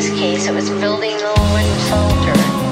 this case, it was building a little wooden soldier.